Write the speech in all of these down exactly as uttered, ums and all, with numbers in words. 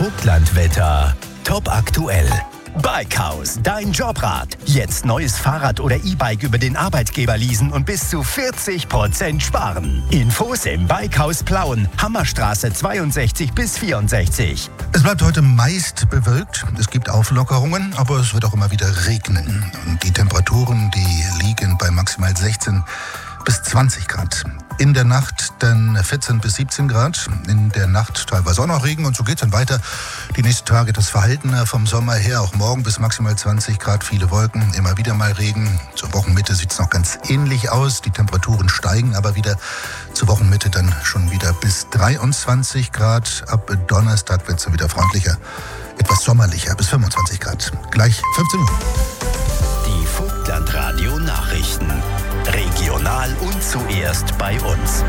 Vogtlandwetter. Top aktuell. Bikehaus, dein Jobrat. Jetzt neues Fahrrad oder E-Bike über den Arbeitgeber leasen und bis zu vierzig Prozent sparen. Infos im Bikehaus Plauen, Hammerstraße zweiundsechzig bis vierundsechzig. Es bleibt heute meist bewölkt. Es gibt Auflockerungen, aber es wird auch immer wieder regnen. Und die Temperaturen, die liegen bei maximal sechzehn bis zwanzig Grad. In der Nacht dann vierzehn bis siebzehn Grad. In der Nacht teilweise auch noch Regen und so geht es dann weiter. Die nächsten Tage das Verhalten vom Sommer her, auch morgen bis maximal zwanzig Grad, viele Wolken, immer wieder mal Regen. Zur Wochenmitte sieht es noch ganz ähnlich aus. Die Temperaturen steigen aber wieder. Zur Wochenmitte dann schon wieder bis dreiundzwanzig Grad. Ab Donnerstag wird es dann wieder freundlicher, etwas sommerlicher, bis fünfundzwanzig Grad. Gleich fünfzehn Uhr. Die Vogtlandradio Nachrichten. Regional und zuerst bei uns.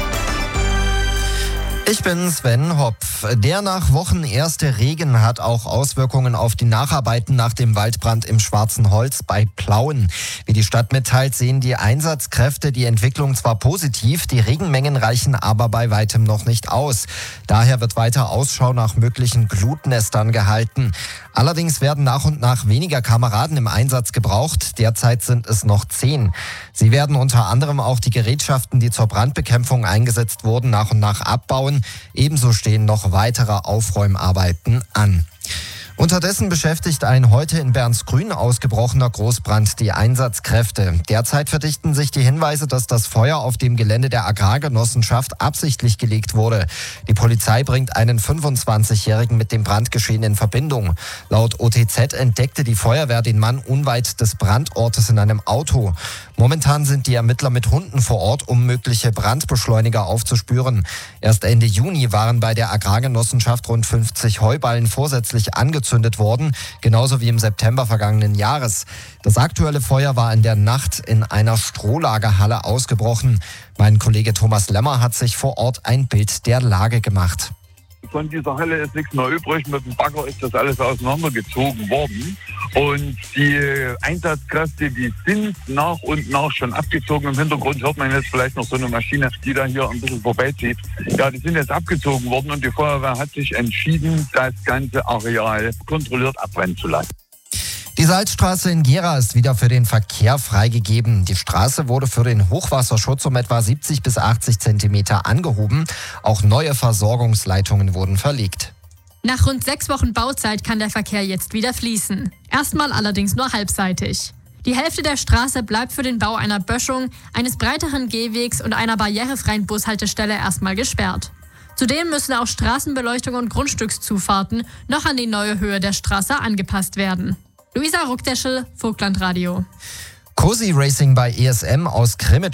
Ich bin Sven Hopf. Der nach Wochen erste Regen hat auch Auswirkungen auf die Nacharbeiten nach dem Waldbrand im Schwarzen Holz bei Plauen. Wie die Stadt mitteilt, sehen die Einsatzkräfte die Entwicklung zwar positiv, die Regenmengen reichen aber bei weitem noch nicht aus. Daher wird weiter Ausschau nach möglichen Glutnestern gehalten. Allerdings werden nach und nach weniger Kameraden im Einsatz gebraucht. Derzeit sind es noch zehn. Sie werden unter anderem auch die Gerätschaften, die zur Brandbekämpfung eingesetzt wurden, nach und nach abbauen. Ebenso stehen noch weitere Aufräumarbeiten an. Unterdessen beschäftigt ein heute in Bernsgrün ausgebrochener Großbrand die Einsatzkräfte. Derzeit verdichten sich die Hinweise, dass das Feuer auf dem Gelände der Agrargenossenschaft absichtlich gelegt wurde. Die Polizei bringt einen fünfundzwanzigjährigen mit dem Brandgeschehen in Verbindung. Laut O T Z entdeckte die Feuerwehr den Mann unweit des Brandortes in einem Auto. Momentan sind die Ermittler mit Hunden vor Ort, um mögliche Brandbeschleuniger aufzuspüren. Erst Ende Juni waren bei der Agrargenossenschaft rund fünfzig Heuballen vorsätzlich angezündet worden, genauso wie im September vergangenen Jahres. Das aktuelle Feuer war in der Nacht in einer Strohlagerhalle ausgebrochen. Mein Kollege Thomas Lemmer hat sich vor Ort ein Bild der Lage gemacht. Von dieser Halle ist nichts mehr übrig. Mit dem Bagger ist das alles auseinandergezogen worden. Und die Einsatzkräfte, die sind nach und nach schon abgezogen. Im Hintergrund hört man jetzt vielleicht noch so eine Maschine, die da hier ein bisschen vorbeizieht. Ja, die sind jetzt abgezogen worden und die Feuerwehr hat sich entschieden, das ganze Areal kontrolliert abbrennen zu lassen. Die Salzstraße in Gera ist wieder für den Verkehr freigegeben. Die Straße wurde für den Hochwasserschutz um etwa siebzig bis achtzig Zentimeter angehoben. Auch neue Versorgungsleitungen wurden verlegt. Nach rund sechs Wochen Bauzeit kann der Verkehr jetzt wieder fließen. Erstmal allerdings nur halbseitig. Die Hälfte der Straße bleibt für den Bau einer Böschung, eines breiteren Gehwegs und einer barrierefreien Bushaltestelle erstmal gesperrt. Zudem müssen auch Straßenbeleuchtung und Grundstückszufahrten noch an die neue Höhe der Straße angepasst werden. Luisa Ruckdeschel, Vogtlandradio. Cosi Racing bei E S M aus Krimitsch